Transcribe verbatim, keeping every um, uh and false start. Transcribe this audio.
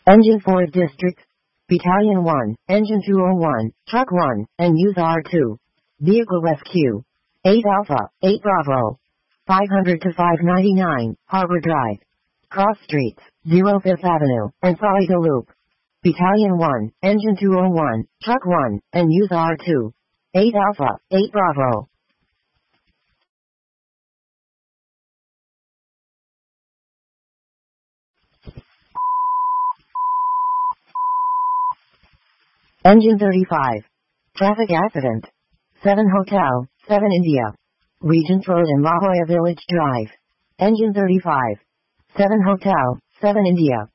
Engine four District. Battalion one, Engine two oh one, Truck one, and Use R two. Vehicle Rescue. eight Alpha, eight Bravo. five hundred to five ninety-nine, Harbor Drive. Cross Streets, zero Fifth Avenue, and Salida Loop. Battalion one, Engine two oh one, Truck one, and Use R two. eight Alpha, eight Bravo. Engine thirty-five. Traffic accident. seven Hotel, seven India. Regents Road and La Jolla Village Drive. Engine thirty-five. seven Hotel, seven India.